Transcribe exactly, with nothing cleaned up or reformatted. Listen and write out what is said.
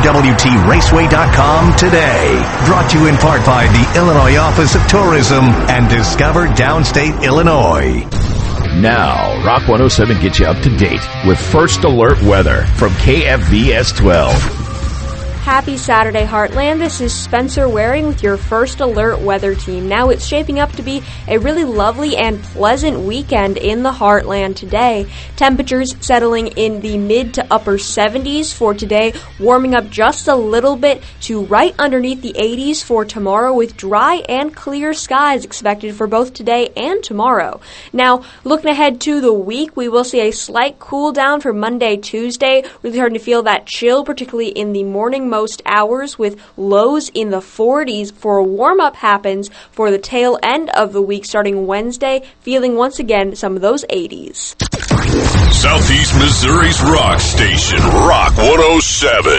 W T Raceway dot com today. Brought to you in part by the Illinois Office of Tourism and Discover Downstate Illinois. Now, Rock one oh seven gets you up to date with First Alert Weather from K F V S twelve. Happy Saturday, Heartland. This is Spencer Waring with your First Alert Weather Team. Now, it's shaping up to be a really lovely and pleasant weekend in the Heartland today. Temperatures settling in the mid to upper seventies for today, warming up just a little bit to right underneath the eighties for tomorrow, with dry and clear skies expected for both today and tomorrow. Now, looking ahead to the week, we will see a slight cool down for Monday, Tuesday. Really starting to feel that chill, particularly in the morning most hours, with lows in the forties for a warm-up happens for the tail end of the week starting Wednesday, feeling once again some of those eighties. Southeast Missouri's rock station, Rock one oh seven.